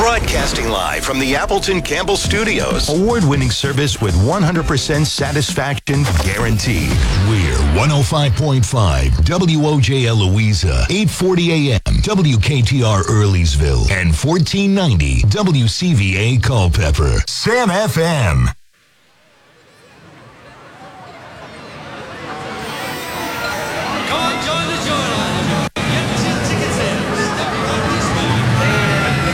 Broadcasting live from the Appleton Campbell Studios. Award-winning service with 100% satisfaction guaranteed. We're 105.5 WOJL Louisa, 840 AM, WKTR Earleysville, and 1490 WCVA Culpeper. Sam FM.